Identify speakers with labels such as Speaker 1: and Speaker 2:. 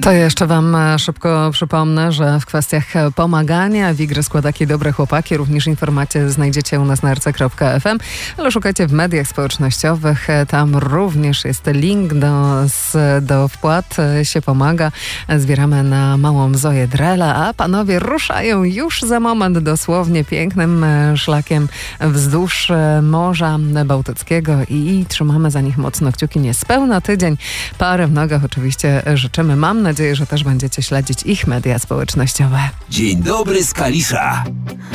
Speaker 1: To jeszcze wam szybko przypomnę, że w kwestiach pomagania Wigry, składaki, dobre chłopaki, również informacje znajdziecie u nas na rc.fm, ale szukajcie w mediach społecznościowych, tam również jest link do wpłat, się pomaga. Zbieramy na małą Zoję Drela, a panowie ruszają już za moment dosłownie pięknym szlakiem wzdłuż Morza Bałtyckiego i trzymamy za nich mocno kciuki. Niespełna tydzień, parę w nogach oczywiście życzymy. Mam nadzieję, że też będziecie śledzić ich media społecznościowe.
Speaker 2: Dzień dobry z Kalisza.